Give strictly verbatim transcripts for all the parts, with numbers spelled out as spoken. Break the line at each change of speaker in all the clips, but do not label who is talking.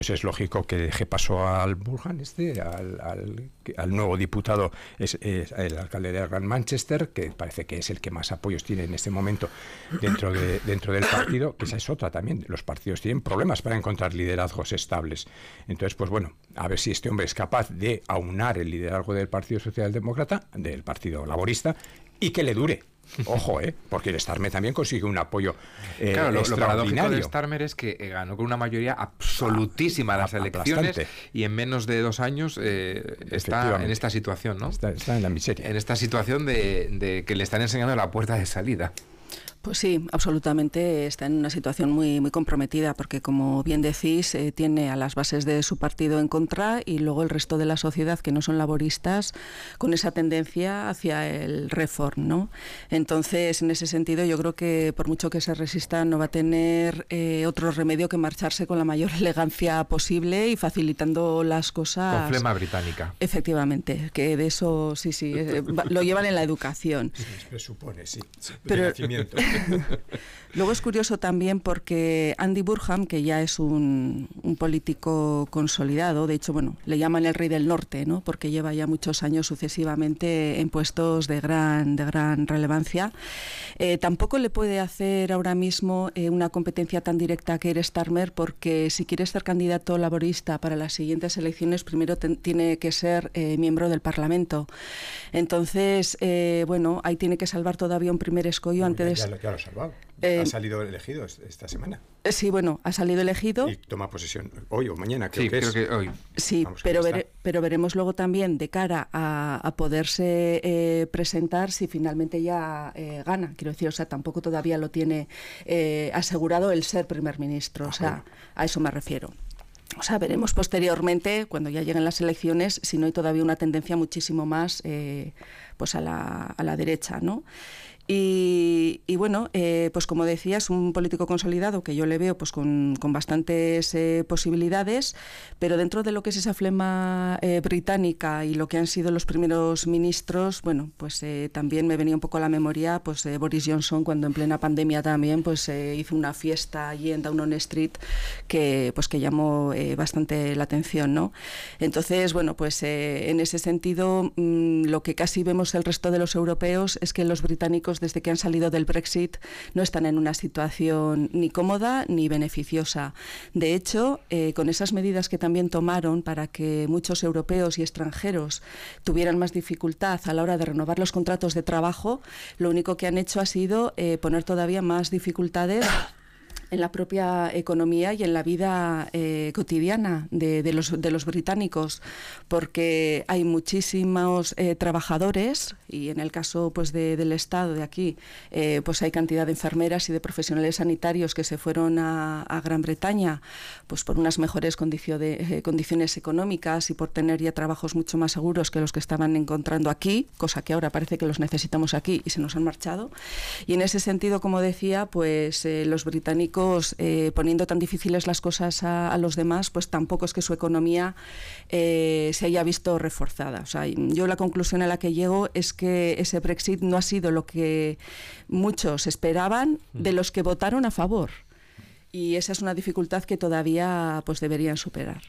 Pues es lógico que deje paso al Burhan, este, al, al, al nuevo diputado, es, es el alcalde de Gran Manchester, que parece que es el que más apoyos tiene en este momento dentro, de, dentro del partido, que esa es otra también. Los partidos tienen problemas para encontrar liderazgos estables. Entonces, pues bueno, a ver si este hombre es capaz de aunar el liderazgo del Partido Socialdemócrata, del Partido Laborista, y que le dure. Ojo, ¿eh? Porque el Starmer también consigue un apoyo eh,
claro, lo,
extraordinario.
lo paradójico de Starmer es que eh, ganó con una mayoría absolutísima ah, las elecciones aplastante. Y en menos de dos años eh, está en esta situación, ¿no?
Está, está en la miseria.
En esta situación de, de que le están enseñando la puerta de salida.
Pues sí, absolutamente está en una situación muy muy comprometida porque, como bien decís, eh, tiene a las bases de su partido en contra y luego el resto de la sociedad que no son laboristas con esa tendencia hacia el reform, ¿no? Entonces, en ese sentido, yo creo que por mucho que se resista no va a tener eh, otro remedio que marcharse con la mayor elegancia posible y facilitando las cosas.
Con flema británica.
Efectivamente, que de eso sí, sí, eh, lo llevan en la educación.
Sí, se presupone, sí.
Pero,
de nacimiento.
Luego es curioso también porque Andy Burnham, que ya es un, un político consolidado, de hecho, bueno, le llaman el rey del norte, ¿no? Porque lleva ya muchos años sucesivamente en puestos de gran, de gran relevancia. Eh, tampoco le puede hacer ahora mismo eh, una competencia tan directa a Keir Starmer, porque si quiere ser candidato laborista para las siguientes elecciones, primero ten, tiene que ser eh, miembro del Parlamento. Entonces, eh, bueno, ahí tiene que salvar todavía un primer escollo
Bueno,
antes
ya,
de...
ya, ya lo ha salvado.
Eh,
ha salido elegido esta semana.
Sí, bueno, ha salido elegido.
Y toma posesión hoy o mañana, creo
sí,
que
creo
es.
que hoy.
Sí, Vamos, pero, vere, pero veremos luego también de cara a, a poderse eh, presentar si finalmente ya eh, gana. Quiero decir, o sea, tampoco todavía lo tiene eh, asegurado el ser primer ministro. O sea, a eso me refiero. O sea, veremos posteriormente, cuando ya lleguen las elecciones, si no hay todavía una tendencia muchísimo más eh, pues a la, a la derecha, ¿no? Y, y bueno, eh, pues como decía, es un político consolidado que yo le veo pues con, con bastantes eh, posibilidades, pero dentro de lo que es esa flema eh, británica y lo que han sido los primeros ministros, bueno, pues eh, también me venía un poco a la memoria pues eh, Boris Johnson, cuando en plena pandemia también pues eh, hizo una fiesta allí en Downing Street que pues que llamó eh, bastante la atención, ¿no? Entonces, bueno, pues eh, en ese sentido mmm, lo que casi vemos el resto de los europeos es que los británicos, desde que han salido del Brexit, no están en una situación ni cómoda ni beneficiosa. De hecho, eh, con esas medidas que también tomaron para que muchos europeos y extranjeros tuvieran más dificultad a la hora de renovar los contratos de trabajo, lo único que han hecho ha sido eh, poner todavía más dificultades en la propia economía y en la vida eh, cotidiana de, de, los, de los británicos, porque hay muchísimos eh, trabajadores y en el caso pues de, del Estado de aquí eh, pues hay cantidad de enfermeras y de profesionales sanitarios que se fueron a, a Gran Bretaña pues por unas mejores condicio de, eh, condiciones económicas y por tener ya trabajos mucho más seguros que los que estaban encontrando aquí, cosa que ahora parece que los necesitamos aquí y se nos han marchado. Y en ese sentido, como decía, pues eh, los británicos Eh, poniendo tan difíciles las cosas a, a los demás, pues tampoco es que su economía eh, se haya visto reforzada. O sea, yo la conclusión a la que llego es que ese Brexit no ha sido lo que muchos esperaban de los que votaron a favor. Y esa es una dificultad que todavía pues deberían superar.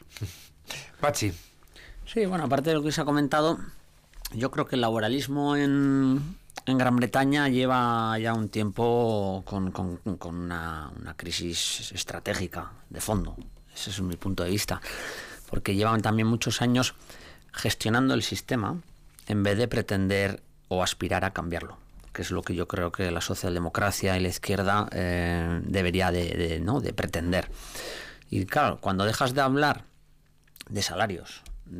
Pachi.
Sí, bueno, aparte de lo que se ha comentado, yo creo que el laboralismo en... En Gran Bretaña lleva ya un tiempo con, con, con una, una crisis estratégica de fondo. Ese es mi punto de vista. Porque llevan también muchos años gestionando el sistema en vez de pretender o aspirar a cambiarlo, que es lo que yo creo que la socialdemocracia y la izquierda eh, debería de, de, ¿no? de pretender. Y claro, cuando dejas de hablar de salarios,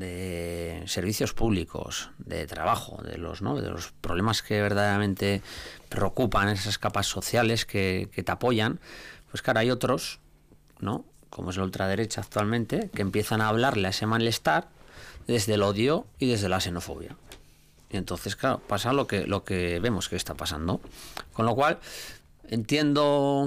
de servicios públicos, de trabajo, de los, ¿no? de los problemas que verdaderamente preocupan, esas capas sociales que, que te apoyan, pues claro, hay otros, ¿no? como es la ultraderecha actualmente, que empiezan a hablarle a ese malestar desde el odio y desde la xenofobia. Y entonces, claro, pasa lo que, lo que vemos que está pasando. Con lo cual, entiendo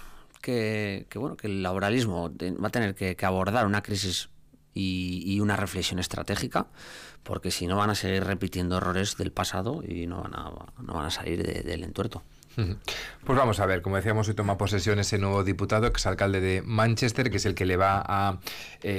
que, que, bueno, que el laboralismo va a tener que, que abordar una crisis Y, y una reflexión estratégica, porque si no van a seguir repitiendo errores del pasado y no van a, no van a salir de, del entuerto.
Pues vamos a ver, como decíamos, hoy toma posesión ese nuevo diputado, exalcalde de Manchester, que es el que le va a... Eh,